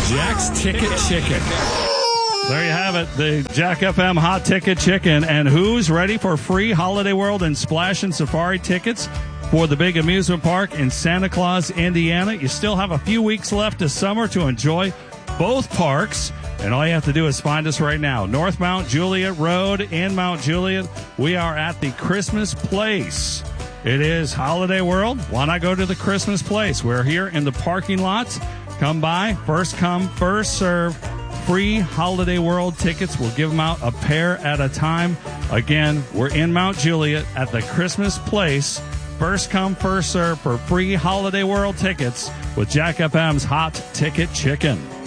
Jack's Ticket Chicken. There you have it, the Jack FM Hot Ticket Chicken. And who's ready for free Holiday World and Splash and Safari tickets for the big amusement park in Santa Claus, Indiana? You still have a few weeks left this summer to enjoy both parks. And all you have to do is find us right now. North Mount Juliet Road in Mount Juliet. We are at the Christmas Place. It is Holiday World. Why not go to the Christmas Place? We're here in the parking lots. Come by. First come, first serve. Free Holiday World tickets. We'll give them out a pair at a time. Again, we're in Mount Juliet at the Christmas Place. First come, first serve for free Holiday World tickets with Jack FM's Hot Ticket Chicken.